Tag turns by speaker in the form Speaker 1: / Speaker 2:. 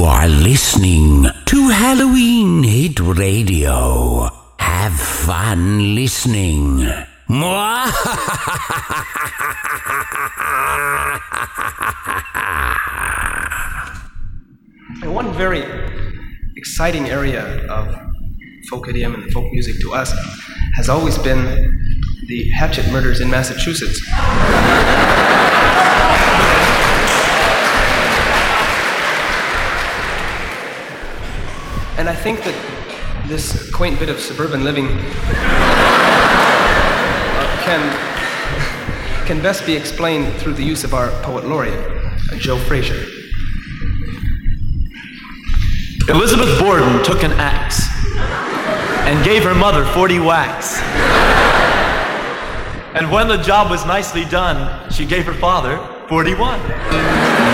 Speaker 1: You are listening to Halloween Hit Radio. Have fun listening.
Speaker 2: And one very exciting area of folk idiom and folk music to us has always been the hatchet murders in Massachusetts. And I think that this quaint bit of suburban living can best be explained through the use of our poet laureate, Joe Frazier.
Speaker 3: Elizabeth Borden took an axe and gave her mother 40 whacks. And when the job was nicely done, she gave her father 41.